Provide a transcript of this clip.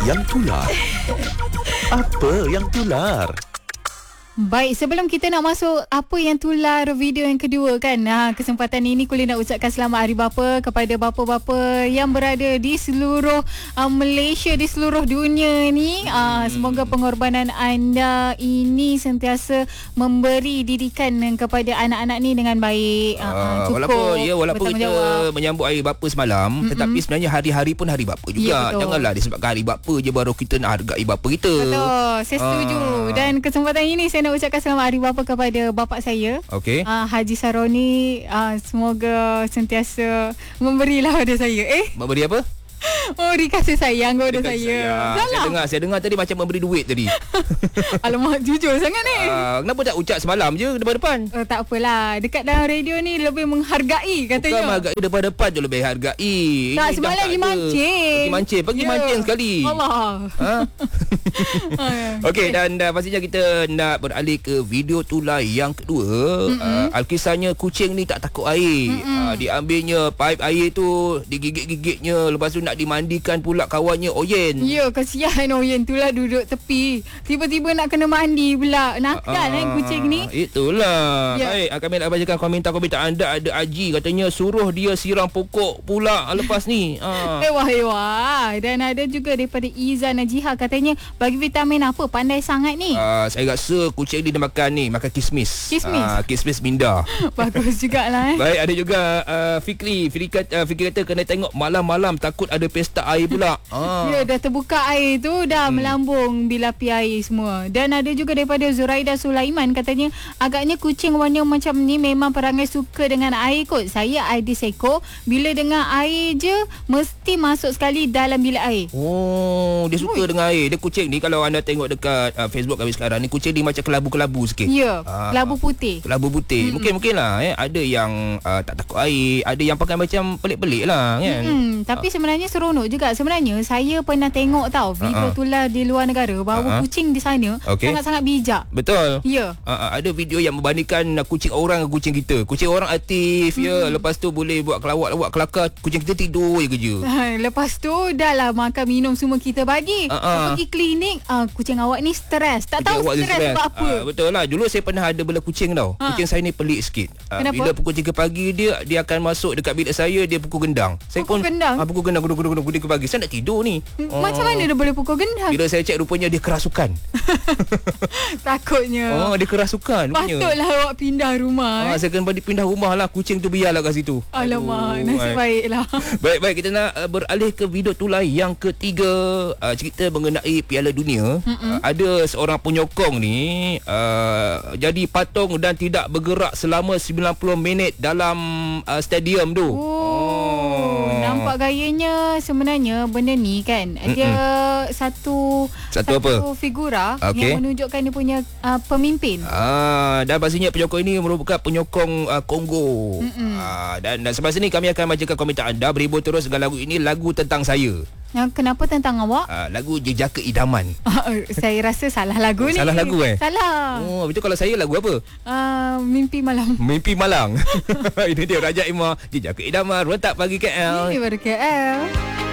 yang tular. Apa yang tular? Baik, sebelum kita nak masuk apa yang tular video yang kedua kan, kesempatan ini Kuli nak ucapkan selamat Hari Bapa kepada bapa-bapa yang berada di seluruh Malaysia, di seluruh dunia ni. Semoga pengorbanan anda ini sentiasa memberi didikan kepada anak-anak ni dengan baik, cukup, walaupun kita menyambut Hari Bapa semalam, tetapi sebenarnya hari-hari pun Hari Bapa juga. Janganlah disebabkan Hari Bapa je baru kita nak hargai bapa kita. Betul, saya setuju. Dan kesempatan ini saya nak ucapkan selamat Hari Bapa kepada bapa saya, Haji Saroni. Semoga sentiasa memberilah pada saya. Memberi apa? Memberi kasih sayang kepada saya. Saya dengar tadi macam memberi duit tadi. Alamak, jujur sangat ni. Kenapa tak ucap semalam je depan-depan? Tak apalah, dekat dalam radio ni lebih menghargai katanya. Bukan menghargai, depan-depan je lebih hargai. Tak, semalam pergi mancing. Pergi mancing sekali. Allah. Okey, dan pastinya kita nak beralih ke video tular yang kedua. Alkisahnya kucing ni tak takut air. Diambilnya paip air tu, digigit-gigitnya, lepas tu nak dimandikan pula kawannya Oyen. Ya, kesian Oyen tu lah duduk tepi. Tiba-tiba nak kena mandi pula. Nakal kucing ni. Itulah. Baik, kami nak bacakan komentar-komentar anda. Ada Aji katanya suruh dia siram pokok pula lepas ni. Wah. Dan ada juga daripada Izan Najiha katanya, bagi vitamin apa pandai sangat ni? Saya rasa kucing dia makan kismis. Kismis minda. Bagus jugalah. Baik, ada juga Fikri kata kena tengok malam-malam takut ada pesta air pula. Ya, dah terbuka air tu, dah melambung bilapi air semua. Dan ada juga daripada Zuraida Sulaiman katanya, agaknya kucing warna macam ni memang perangai suka dengan air kot. Saya ada seekor, bila dengar air je mesti masuk sekali dalam bilik air. Dia suka dengan air. Dia kucing ni, kalau anda tengok dekat Facebook kami sekarang ni, kucing ni macam kelabu-kelabu sikit. Ya, kelabu putih. Kelabu putih. Mungkin lah ada yang tak takut air, ada yang pakai macam pelik-pelik lah kan. Tapi sebenarnya seronok juga. Sebenarnya saya pernah tengok video tular di luar negara bahawa kucing di sana sangat-sangat bijak. Betul. Ya. Ada video yang membandingkan kucing orang dengan kucing kita. Kucing orang aktif lepas tu boleh buat kelawak kelakar, kucing kita tidur je kerja. Lepas tu dah lah makan minum semua kita bagi. Pergi klinik, kucing awak ni stres. Tak tahu stres sebab apa. Betul lah. Dulu saya pernah ada bela kucing tau. Kucing saya ni pelik sikit. Bila pukul 3 pagi dia akan masuk dekat bilik saya, dia pukul gendang. Pukul gendang ke pagi. Saya nak tidur ni. Macam mana dia boleh pukul gendang? Bila saya cek, rupanya dia kerasukan. Takutnya. Dia kerasukan. Patutlah awak pindah rumah. Saya kena pindah rumah lah. Kucing tu biarlah kat situ. Alamak, nasib baiklah. Baik, kita nak beralih ke video tular yang ketiga. Cerita mengenai Piala Dunia. Ada seorang penyokong ni jadi patung dan tidak bergerak selama 90 minit dalam stadium tu. Nampak gayanya sebenarnya benda ni kan, dia satu figura yang menunjukkan dia punya pemimpin. Dan pastinya penyokong ini merupakan penyokong Kongo. Dan semasa ni kami akan bacakan komentar anda. Berhibur terus dengan lagu ini, lagu tentang saya. Kenapa tentang awak? Lagu Jejaka Idaman. Saya rasa salah lagu ni. Salah lagu Salah. Betul. Kalau saya lagu apa? Mimpi Malam. Mimpi Malang. Ini dia Raja Imah, Jejaka Idaman, Rentak Pagi KL. Ini baru KL.